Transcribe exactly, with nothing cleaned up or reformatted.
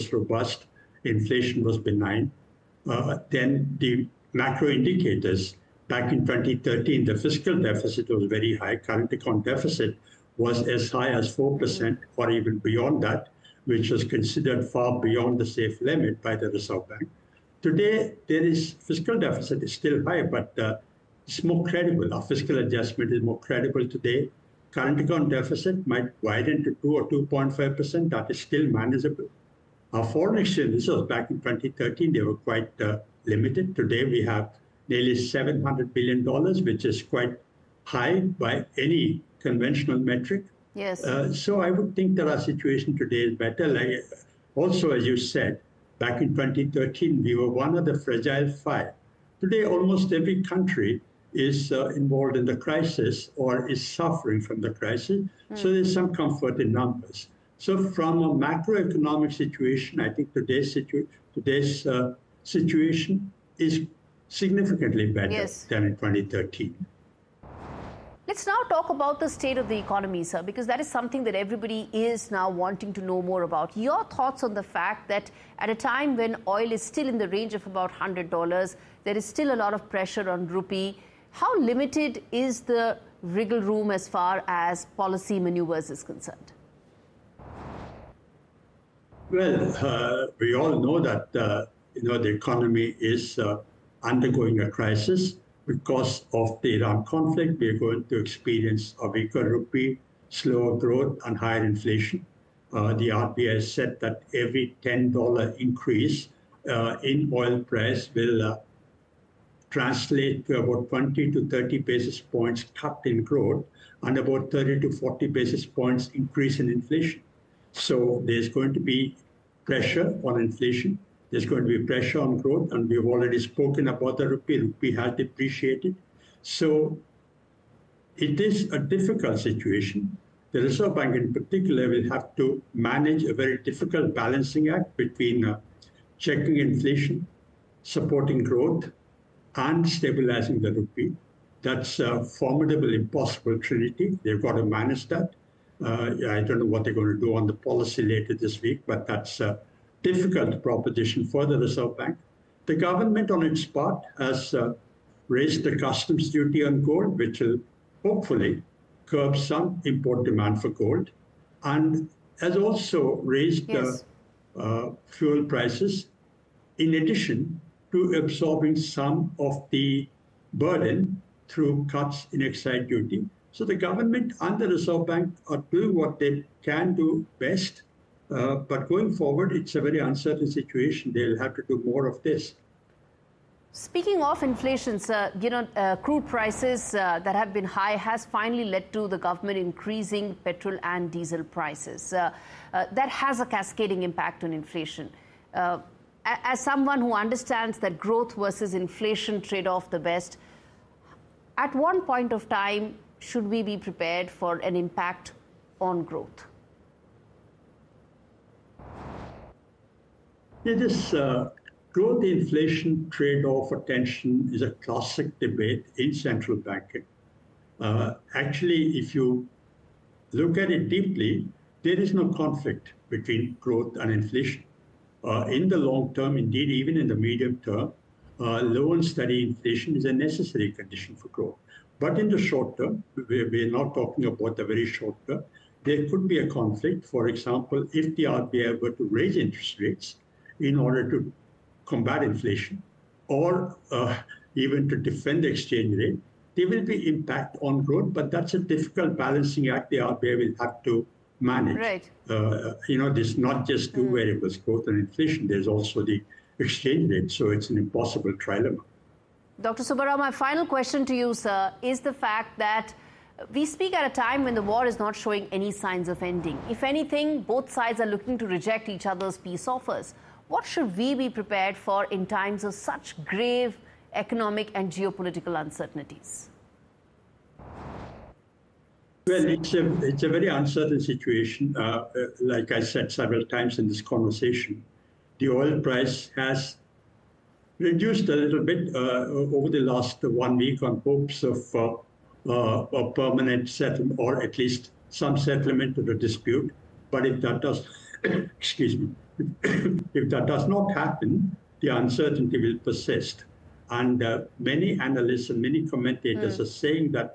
was robust, inflation was benign. Uh, then the macro indicators, back in twenty thirteen, the fiscal deficit was very high. Current account deficit was as high as four percent or even beyond that, which was considered far beyond the safe limit by the Reserve Bank. Today, there is fiscal deficit is still high, but uh, it's more credible. Our fiscal adjustment is more credible today. Current account deficit might widen to two or two point five percent. That is still manageable. Our foreign exchange reserves back in twenty thirteen, they were quite uh, limited. Today, we have nearly seven hundred billion dollars, which is quite high by any conventional metric. Yes. Uh, so I would think that our situation today is better. Like, also, as you said, back in twenty thirteen, we were one of the fragile five. Today, almost every country is uh, involved in the crisis or is suffering from the crisis. Mm. So there's some comfort in numbers. So from a macroeconomic situation, I think today's, situ- today's uh, situation is significantly better yes. than in twenty thirteen. Let's now talk about the state of the economy, sir, because that is something that everybody is now wanting to know more about. Your thoughts on the fact that at a time when oil is still in the range of about one hundred dollars, there is still a lot of pressure on rupee. How limited is the wriggle room as far as policy maneuvers is concerned? Well, uh, we all know that uh, you know the economy is uh, undergoing a crisis. Because of the Iran conflict, we are going to experience a weaker rupee, slower growth, and higher inflation. Uh, the R B I has said that every ten dollars increase uh, in oil price will uh, translate to about twenty to thirty basis points cut in growth and about thirty to forty basis points increase in inflation. So there's going to be pressure on inflation. There's going to be pressure on growth, and we've already spoken about the rupee. Rupee has depreciated. So it is a difficult situation. The Reserve Bank in particular will have to manage a very difficult balancing act between uh, checking inflation, supporting growth, and stabilizing the rupee. That's a formidable, impossible trinity. They've got to manage that. Uh, I don't know what they're going to do on the policy later this week, but that's a difficult proposition for the Reserve Bank. The government, on its part, has uh, raised the customs duty on gold, which will hopefully curb some import demand for gold, and has also raised yes. the uh, fuel prices, in addition to absorbing some of the burden through cuts in excise duty. So the government and the Reserve Bank are doing what they can do best. Uh, but going forward, it's a very uncertain situation. They'll have to do more of this. Speaking of inflation, sir, you know, uh, crude prices uh, that have been high has finally led to the government increasing petrol and diesel prices. Uh, uh, that has a cascading impact on inflation. Uh, as someone who understands that growth versus inflation trade-off the best, at one point of time, should we be prepared for an impact on growth? Yeah, this uh, growth-inflation trade-off or tension is a classic debate in central banking. Uh, actually, if you look at it deeply, there is no conflict between growth and inflation. Uh, in the long term, indeed, even in the medium term, uh, low and steady inflation is a necessary condition for growth. But in the short term, we're, we're not talking about the very short term, there could be a conflict. For example, if the R B I were to raise interest rates in order to combat inflation or uh, even to defend the exchange rate, there will be impact on growth, but that's a difficult balancing act the R B I will have to manage. Right. Uh, you know, there's not just two mm. variables, growth and inflation, there's also the exchange rate, so it's an impossible trilemma. Doctor Subbarao, my final question to you, sir, is the fact that we speak at a time when the war is not showing any signs of ending. If anything, both sides are looking to reject each other's peace offers. What should we be prepared for in times of such grave economic and geopolitical uncertainties? Well, it's a, it's a very uncertain situation. Uh, uh, like I said several times in this conversation, the oil price has reduced a little bit uh, over the last one week on hopes of uh, uh, a permanent settlement, or at least some settlement of the dispute. But if that does, excuse me, If that does not happen, the uncertainty will persist. And uh, many analysts and many commentators mm. are saying that